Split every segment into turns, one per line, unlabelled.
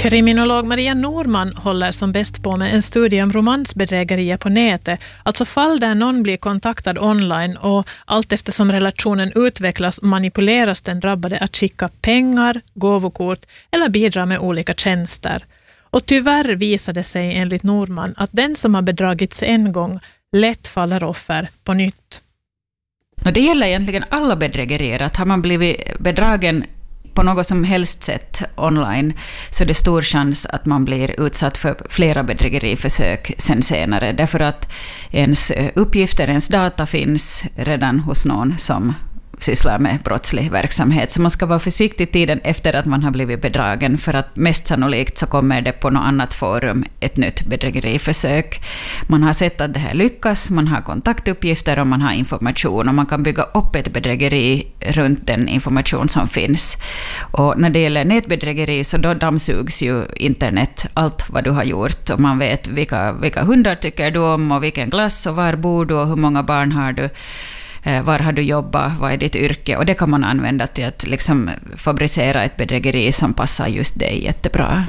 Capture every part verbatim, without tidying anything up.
Kriminolog Maria Norman håller som bäst på med en studie om romansbedrägerier på nätet, alltså fall där någon blir kontaktad online och allt eftersom relationen utvecklas manipuleras den drabbade att skicka pengar, gåvokort eller bidra med olika tjänster. Och tyvärr visar det sig enligt Norman att den som har bedragits en gång lätt faller offer på nytt.
Och det gäller egentligen alla bedrägerier, att har man blivit bedragen på något som helst sätt online så är det stor chans att man blir utsatt för flera bedrägeriförsök sen senare. Därför att ens uppgifter, ens data finns redan hos någon som sysslar med brottslig verksamhet. Så man ska vara försiktig tiden efter att man har blivit bedragen, för att mest sannolikt så kommer det på något annat forum ett nytt bedrägeriförsök. Man har sett att det här lyckas, man har kontaktuppgifter och man har information och man kan bygga upp ett bedrägeri runt den information som finns. Och när det gäller nätbedrägeri så då dammsugs ju internet allt vad du har gjort och man vet vilka, vilka hundar tycker du om och vilken klass och var bor du och hur många barn har du. Var har du jobbat, vad är ditt yrke? Och det kan man använda till att liksom fabricera ett bedrägeri som passar just dig jättebra.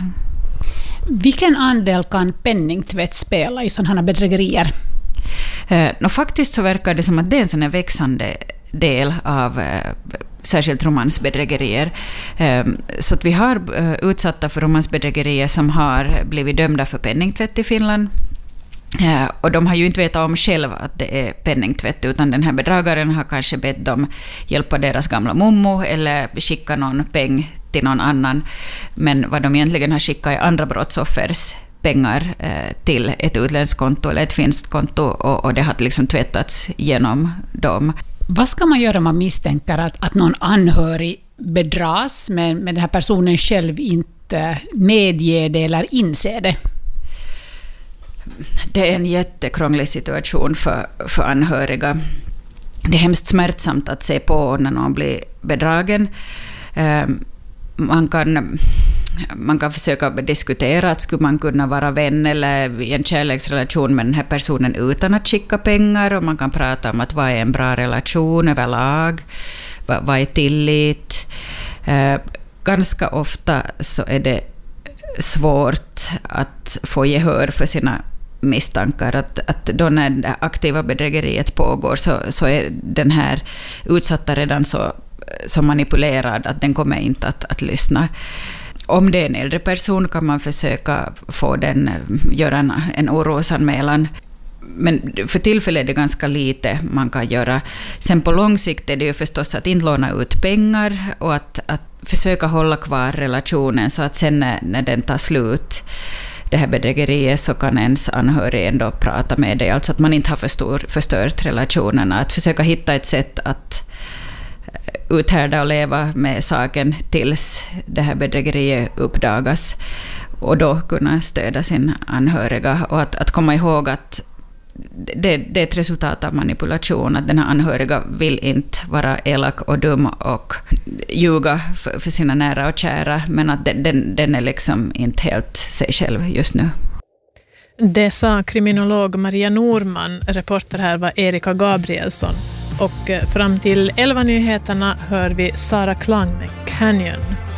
Vilken andel kan penningtvätt spela i sådana här bedrägerier?
Eh, och faktiskt så verkar det som att det är en sån här växande del av eh, särskilt romansbedrägerier. Eh, så att vi har eh, utsatta för romansbedrägerier som har blivit dömda för penningtvätt i Finland. Ja, och de har ju inte vetat om själva att det är penningtvätt, utan den här bedragaren har kanske bett dem hjälpa deras gamla mommo eller skicka någon peng till någon annan. Men vad de egentligen har skickat är andra brottsoffers pengar eh, till ett utländskt konto eller ett finskt konto och, och det har liksom tvättats genom dem.
Vad ska man göra om man misstänker att, att någon anhörig bedras men, men den här personen själv inte medger det eller inser det?
Det är en jättekrånglig situation för, för anhöriga. Det är hemskt smärtsamt att se på när någon blir bedragen. Man kan, man kan försöka diskutera att skulle man kunna vara vän eller i en kärleksrelation med den här personen utan att skicka pengar. Och man kan prata om att vad är en bra relation överlag, vad, vad är tillit. Ganska ofta så är det svårt att få gehör för sina misstankar. Att, att då när det aktiva bedrägeriet pågår så, så är den här utsatta redan så, så manipulerad att den kommer inte att, att lyssna. Om det är en äldre person kan man försöka få den, göra en, en orosanmälan. Men för tillfället är det ganska lite man kan göra. Sen på lång sikt är det ju förstås att inte låna ut pengar och att, att försöka hålla kvar relationen så att sen när, när den tar slut, det här bedrägeriet, så kan ens anhörig ändå prata med dig. Alltså att man inte har förstor, förstört relationerna. Att försöka hitta ett sätt att uthärda och leva med saken tills det här bedrägeriet uppdagas. Och då kunna stödja sin anhöriga. Och att, att komma ihåg att det, det är ett resultat av manipulation, att den här anhöriga vill inte vara elak och dum och ljuga för, för sina nära och kära, men att den, den, den är liksom inte helt sig själv just nu.
Det sa kriminolog Maria Norman. Reporter här var Erika Gabrielsson. Och fram till elva nyheterna hör vi Sara Klang med Canyon.